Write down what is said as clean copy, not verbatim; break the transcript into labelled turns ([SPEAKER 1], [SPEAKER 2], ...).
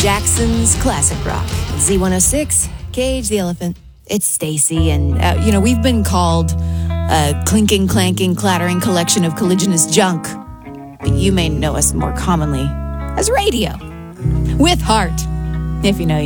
[SPEAKER 1] Jackson's Classic Rock. Z106, Cage the Elephant. It's Stacy, and, we've been called a clinking, clanking, clattering collection of colliginous junk. But you may know us more commonly as radio. With heart, if you know